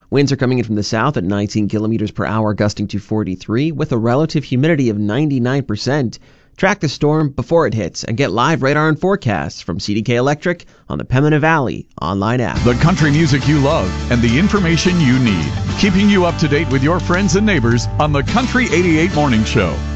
Winds are coming in from the south at 19 kilometers per hour, gusting to 43, with a relative humidity of 99%. Track the storm before it hits and get live radar and forecasts from CDK Electric on the Pembina Valley online app. The country music you love and the information you need. Keeping you up to date with your friends and neighbors on the Country 88 Morning Show.